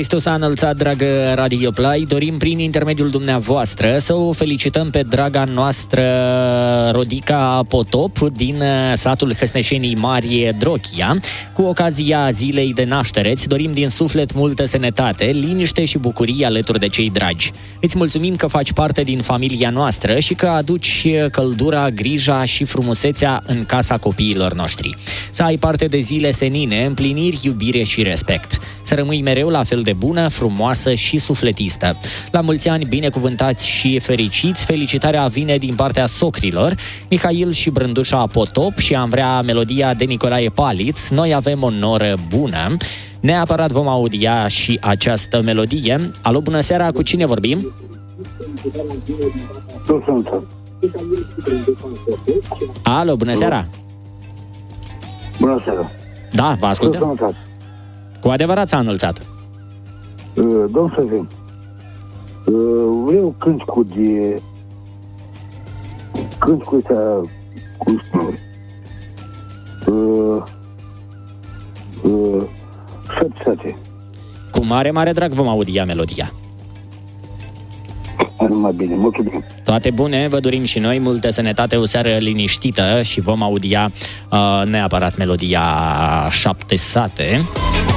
Hristos a înălțat, dragă Radio Play. Dorim prin intermediul dumneavoastră să o felicităm pe draga noastră Rodica Potop din satul Hăsneșenii Mari, Drochia. Cu ocazia zilei de naștere îți dorim din suflet multă sănătate, liniște și bucurie alături de cei dragi. Îți mulțumim că faci parte din familia noastră și că aduci căldura, grija și frumusețea în casa copiilor noștri. Să ai parte de zile senine, împliniri, iubire și respect. Să rămâi mereu la fel de bună, frumoasă și sufletistă. La mulți ani binecuvântați și fericiți, felicitarea vine din partea socrilor, Mihail și Brândușa Potop, și am vrea melodia de Nicolae Paliț, Noi avem o noră bună. Neapărat vom audia și această melodie. Alo, bună seara, cu cine vorbim? Alo, bună seara! Bună seara! Da, vă ascultăm. Cu adevărat s-a înălțat. Domnul Săvim, vreau cântecul ăsta, cum spune, săpsate. Cu mare, mare drag vom audia melodia. Numai bine, mulțumim. Toate bune, vă dorim și noi, multă sănătate, o seară liniștită și vom audia neapărat melodia Șapte sate.